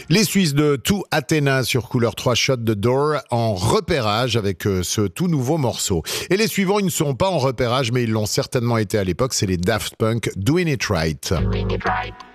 Les Suisses de To Athena sur couleur 3 Shot the Door en repérage avec ce tout nouveau morceau. Et les suivants, ils ne seront pas en repérage, mais ils l'ont certainement été à l'époque, c'est les Daft Punk, Doing It Right.